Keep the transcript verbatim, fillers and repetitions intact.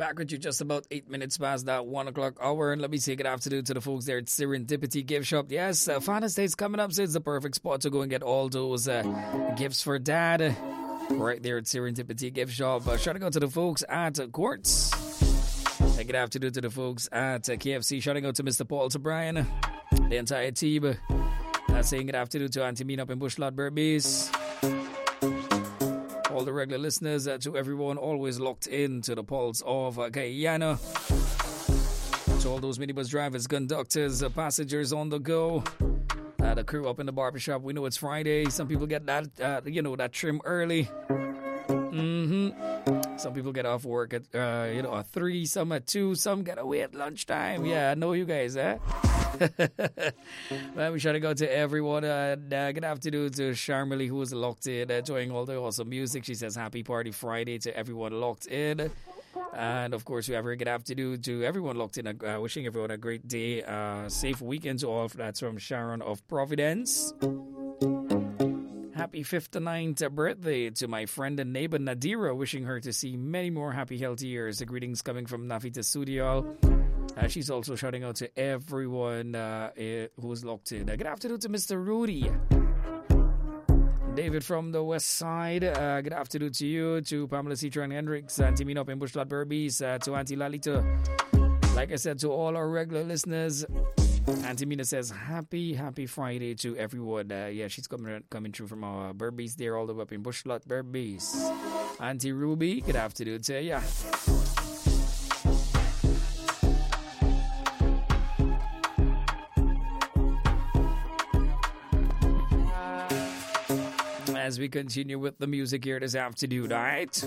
Back with you just about eight minutes past that one o'clock hour. And let me say good afternoon to the folks there at Serendipity Gift Shop. Yes, uh, Father's Day's coming up, so it's the perfect spot to go and get all those uh, gifts for dad. Right there at Serendipity Gift Shop. Uh, shout out to the folks at uh, Quartz. Uh, good afternoon to the folks at uh, K F C. Shouting out to Mister Paul, to Brian, the entire team. Uh, saying good afternoon to Auntie Mina up in Bushlot Berbice. All the regular listeners, uh, to everyone always locked in to the pulse of uh, Guyana. To all those minibus drivers, conductors, uh, passengers on the go. Uh, the crew up in the barbershop. We know it's Friday. Some people get that, uh, you know, that trim early. Mm-hmm. Some people get off work at, uh, you know, at three, some at two, some get away at lunchtime. Yeah, I know you guys, eh? Well, we try to go to everyone. Uh, uh, good afternoon to Sharmily, who is locked in, uh, enjoying all the awesome music. She says, happy party Friday to everyone locked in. And of course, we have a good afternoon to everyone locked in. Uh, wishing everyone a great day, uh, safe weekend to all. That's from Sharon of Providence. Happy fifty-ninth birthday to my friend and neighbor Nadira, wishing her to see many more happy, healthy years. The greetings coming from Nafita Studio. Uh, she's also shouting out to everyone uh, uh, who's locked in. Uh, good afternoon to Mister Rudy. David from the west side. Uh, good afternoon to you, to Pamela Citron Hendricks, Auntie Mina up in Bushlot Berbice, uh, to Auntie Lalita. Like I said, to all our regular listeners, Auntie Mina says, happy, happy Friday to everyone. Uh, yeah, she's coming coming through from our Berbice there, all the way up in Bushlot Berbice. Auntie Ruby, good afternoon to you. As we continue with the music here this afternoon, all right?